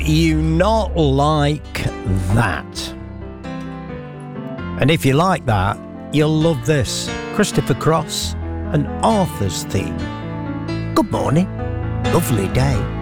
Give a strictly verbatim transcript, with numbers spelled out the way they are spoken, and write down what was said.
you not like that? And if you like that, you'll love this. Christopher Cross and Arthur's theme. Good morning. Lovely day.